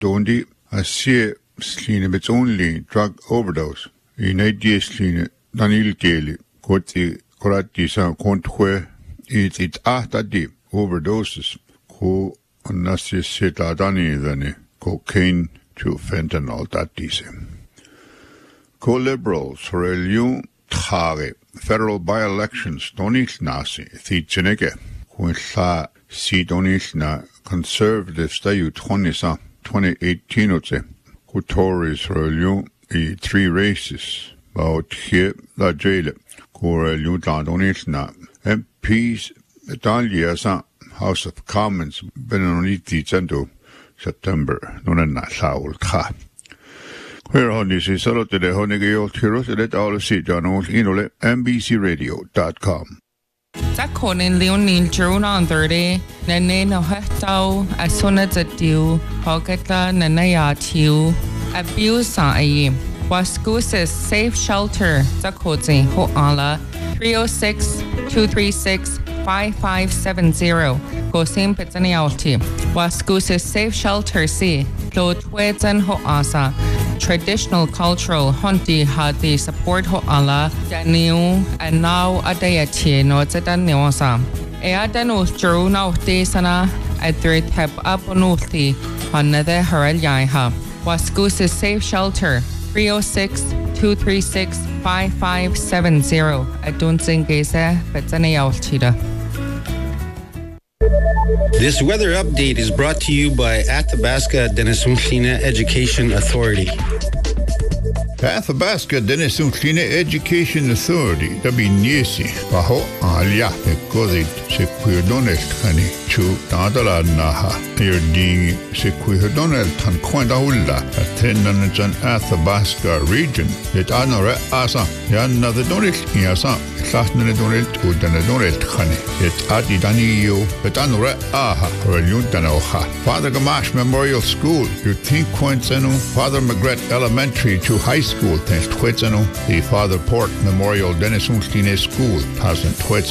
Dondi a sie sline its only drug overdose. In sline Daniel Kelly, Koti Korati San Kontwe, it ahtadi overdoses, ko nasi setadani dani, cocaine to fentanyl that dise. Co-liberals for Eliu Tare, federal by-elections donit nasi, thichenege, Huntla si donit na conservative stayu 2018 ote, who Tories for Eliu I 3 races, about here la jail, ko Eliu donit na MPs Italia House of Commons benoniti cento September nonna saul kha. Where on this is solo today honege old heroes let all see John old inole NBCRadio.com. Zakonin Leonil Jeruna on 30, Nene no Hetau, Asuna Zatiu, Hogata Nanaya Tiu, Abuse Sa'i, Waskusis Safe Shelter, Zakozi Hoala, 306-236-5570, Gosim Pizzanialti, Waskusis Safe Shelter C, Lotwezan Hoasa, Traditional Cultural Honti Hadi Support Hoala, Daniel, and now Adayati no Zedaniosa. Eadanus Drew no Desana, Adrit Heb Aponuti, Another Harel Yaiha, Waskusis Safe Shelter, 306-236-5570. Adunzing Geza, Pizzanialtida. This weather update is brought to you by Athabasca Denisunklina Education Authority. Athabasca Denisunklina Education Authority, Dabinesi, Baho Alia, Ekozit, Sequidonel Tani, Chu Nadala Naha, Irding, Sequidonel Tanquandahula, Attendant Athabasca region, Let Anora Asa, Yana the Donel Yasa, Sasna Donel, Udanadonel Tani, Let Adidanio, but Anora Aha, or Yuntanoha. Father Gamash Memorial School, you think Quinzeno, Father Magret Elementary to High School, thanks Twitseno, the Father Port Memorial Denisunklina School, Pasant